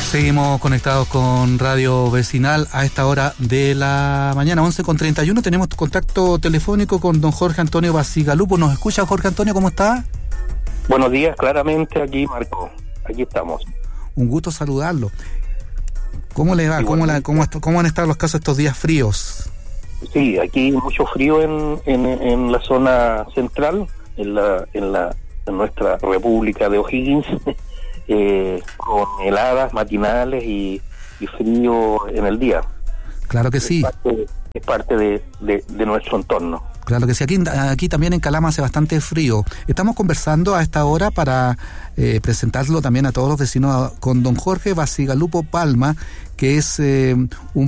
Seguimos conectados con Radio Vecinal a esta hora de la mañana, 11:31. Tenemos contacto telefónico con don Jorge Antonio Bacigalupo. ¿Nos escucha, Jorge Antonio? ¿Cómo está? Buenos días, claramente aquí, Marco. Aquí estamos. Un gusto saludarlo. ¿Cómo le va? ¿Cómo han estado los casos estos días fríos? Sí, aquí mucho frío en la zona central, en nuestra República de O'Higgins. Con heladas matinales y frío en el día. Claro que sí. Es parte de nuestro entorno. Claro que sí. Aquí también en Calama hace bastante frío. Estamos conversando a esta hora para presentarlo también a todos los vecinos con don Jorge Bacigalupo Palma, que es un